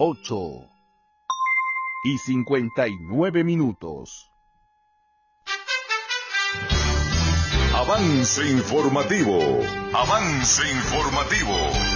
8:59. Avance informativo. Avance informativo.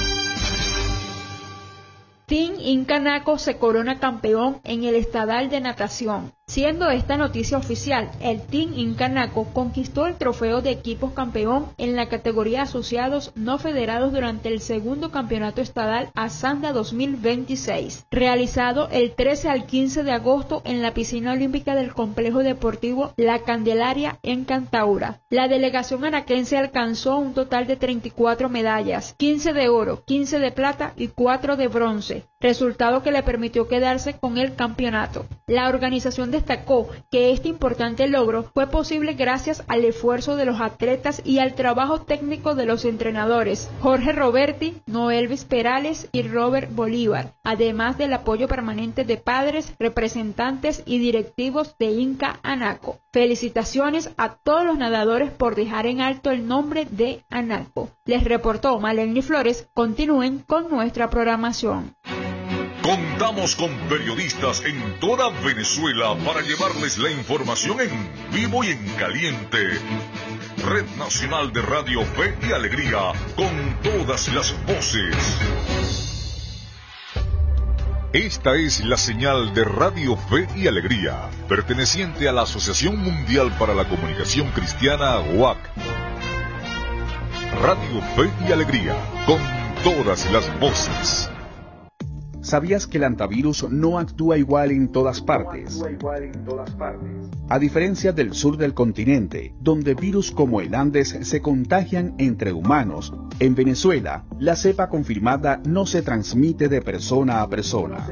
Team Inca Anaco se corona campeón en el estadal de natación. Siendo esta noticia oficial, el Team Inca Anaco conquistó el trofeo de equipos campeón en la categoría asociados no federados durante el segundo campeonato estadal Asanda 2026, realizado el 13 al 15 de agosto en la piscina olímpica del complejo deportivo La Candelaria en Cantaura. La delegación anaquense alcanzó un total de 34 medallas, 15 de oro, 15 de plata y 4 de bronce, resultado que le permitió quedarse con el campeonato. La organización destacó que este importante logro fue posible gracias al esfuerzo de los atletas y al trabajo técnico de los entrenadores Jorge Roberti, Noelvis Perales y Robert Bolívar, además del apoyo permanente de padres, representantes y directivos de Inca Anaco. Felicitaciones a todos los nadadores por dejar en alto el nombre de Anaco. Les reportó Maleni Flores. Continúen con nuestra programación. Contamos con periodistas en toda Venezuela para llevarles la información en vivo y en caliente. Red Nacional de Radio Fe y Alegría, con todas las voces. Esta es la señal de Radio Fe y Alegría, perteneciente a la Asociación Mundial para la Comunicación Cristiana, UAC. Radio Fe y Alegría, con todas las voces. ¿Sabías que el antivirus no actúa igual en todas partes? A diferencia del sur del continente, donde virus como el Andes se contagian entre humanos, en Venezuela, la cepa confirmada no se transmite de persona a persona.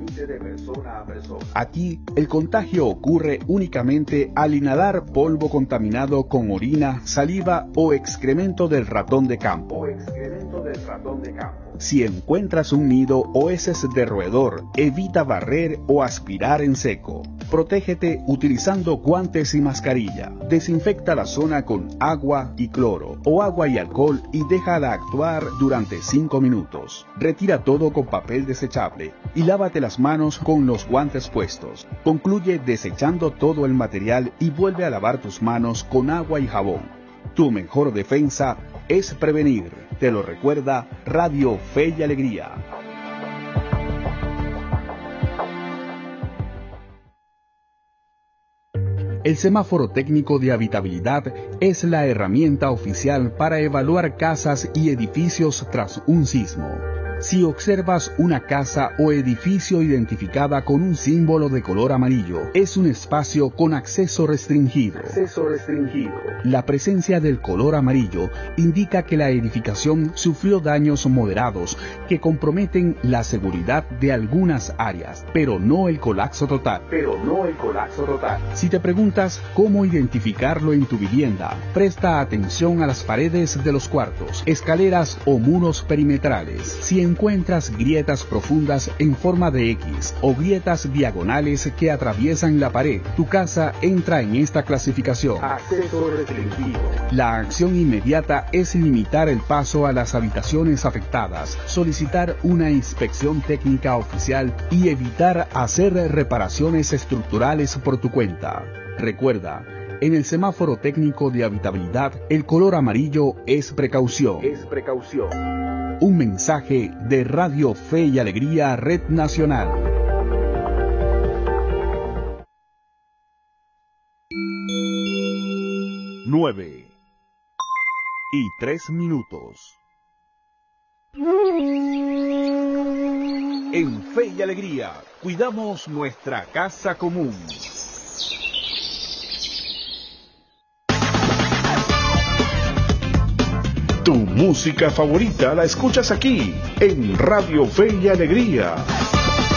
Aquí, el contagio ocurre únicamente al inhalar polvo contaminado con orina, saliva o excremento del ratón de campo. Si encuentras un nido o heces de roedor, evita barrer o aspirar en seco. Protégete utilizando guantes y mascarilla. Desinfecta la zona con agua y cloro o agua y alcohol y déjala actuar durante 5 minutos. Retira todo con papel desechable y lávate las manos con los guantes puestos. Concluye desechando todo el material y vuelve a lavar tus manos con agua y jabón. Tu mejor defensa es prevenir. Te lo recuerda Radio Fe y Alegría. El semáforo técnico de habitabilidad es la herramienta oficial para evaluar casas y edificios tras un sismo. Si observas una casa o edificio identificada con un símbolo de color amarillo, es un espacio con acceso restringido. La presencia del color amarillo indica que la edificación sufrió daños moderados que comprometen la seguridad de algunas áreas, pero no el colapso total. Si te preguntas cómo identificarlo en tu vivienda, presta atención a las paredes de los cuartos, escaleras o muros perimetrales. Si encuentras grietas profundas en forma de X o grietas diagonales que atraviesan la pared, tu casa entra en esta clasificación. Acceso restringido. La acción inmediata es limitar el paso a las habitaciones afectadas, solicitar una inspección técnica oficial y evitar hacer reparaciones estructurales por tu cuenta. Recuerda, en el semáforo técnico de habitabilidad, el color amarillo es precaución. Un mensaje de Radio Fe y Alegría, Red Nacional. 9:03. En Fe y Alegría, cuidamos nuestra casa común. Tu música favorita la escuchas aquí, en Radio Fe y Alegría.